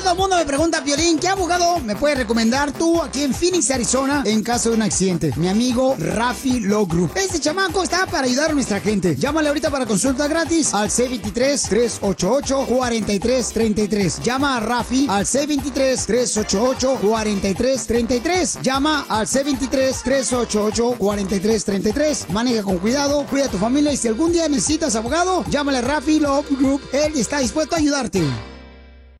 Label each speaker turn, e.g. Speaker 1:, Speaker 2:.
Speaker 1: Todo el mundo me pregunta, Piolín, ¿qué abogado me puedes recomendar tú aquí en Phoenix, Arizona, en caso de un accidente? Mi amigo Rafi Law Group. Este chamaco está para ayudar a nuestra gente. Llámale ahorita para consulta gratis al C23-388-4333. Llama a Rafi al C23-388-4333. Llama al C23-388-4333. Maneja con cuidado, cuida a tu familia y si algún día necesitas abogado, llámale a Rafi Law Group. Él está dispuesto a ayudarte.